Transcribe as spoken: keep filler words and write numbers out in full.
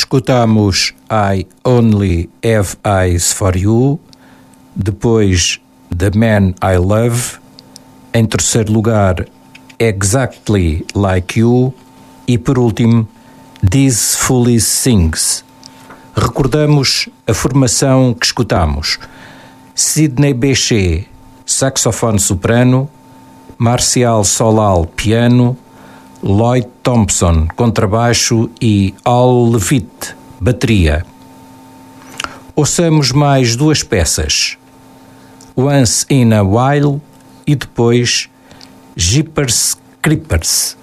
Escutamos I Only Have Eyes for You, depois The Man I Love, em terceiro lugar Exactly Like You e por último These Foolish Things. Recordamos a formação que escutamos: Sidney Bechet, saxofone soprano, Marcial Solal, piano, Lloyd Thompson, contrabaixo e Al Levitt, bateria. Ouçamos mais duas peças, Once in a While e depois Jeepers Creepers.